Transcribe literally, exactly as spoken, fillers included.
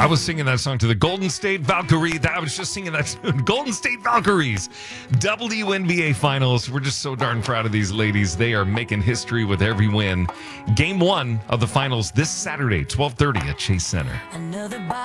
I was singing that song to the Golden State Valkyrie. I was just singing that tune. Golden State Valkyries. W N B A Finals. We're just so darn proud of these ladies. They are making history with every win. Game one of the finals this Saturday, twelve thirty at Chase Center. Another